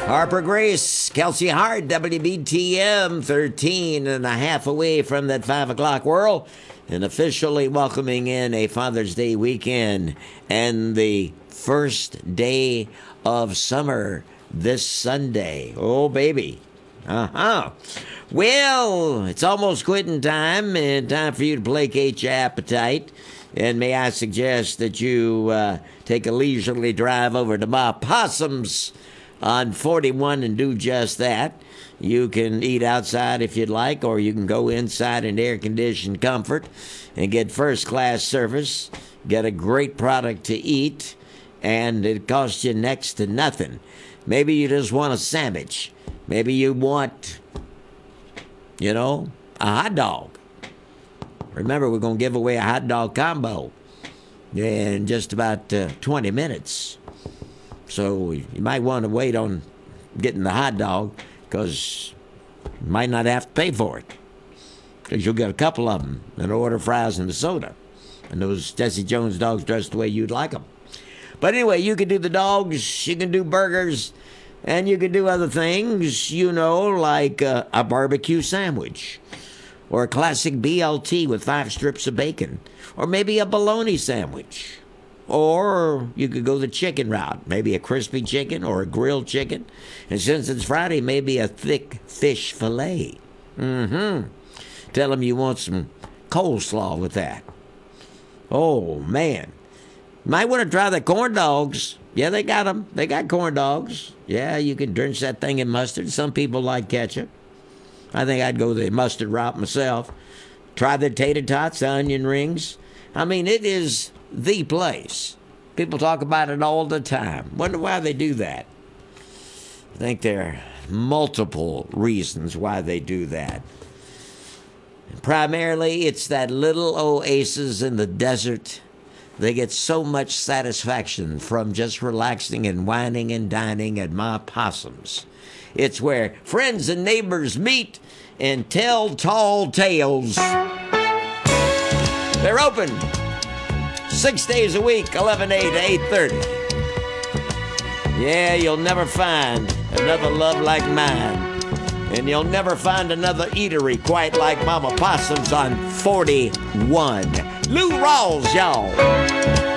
Harper Grace, Kelsey Hart, WBTM, 13 and a half away from that 5 o'clock whirl, and officially welcoming in a Father's Day weekend and the first day of summer this Sunday. Oh, baby. Well, it's almost quitting time, and time for you to placate your appetite. And may I suggest that you take a leisurely drive over to Ma Possum's on 41 and do just that. You can eat outside if you'd like, or you can go inside in air-conditioned comfort and get first-class service, get a great product to eat, and it costs you next to nothing. Maybe you just want a sandwich. Maybe you want, a hot dog. Remember, we're going to give away a hot dog combo in just about 20 minutes. So you might want to wait on getting the hot dog because you might not have to pay for it because you'll get a couple of them and order fries and a soda. And those Jesse Jones dogs dressed the way you'd like them. But anyway, you can do the dogs, you can do burgers, and you can do other things, like a barbecue sandwich or a classic BLT with 5 strips of bacon or maybe a bologna sandwich. Or you could go the chicken route, maybe a crispy chicken or a grilled chicken. And since it's Friday, maybe a thick fish fillet. Tell them you want some coleslaw with that. Oh, man. Might want to try the corn dogs. Yeah, they got them. They got corn dogs. Yeah, you can drench that thing in mustard. Some people like ketchup. I think I'd go the mustard route myself. Try the tater tots, the onion rings. I mean, it is the place. People talk about it all the time. Wonder why they do that. I think there are multiple reasons why they do that. Primarily, it's that little oasis in the desert. They get so much satisfaction from just relaxing and whining and dining at Ma Possum's. It's where friends and neighbors meet and tell tall tales. They're open 6 days a week, 11 a to 8:30. Yeah, you'll never find another love like mine. And you'll never find another eatery quite like Mama Possum's on 41. Lou Rawls, y'all.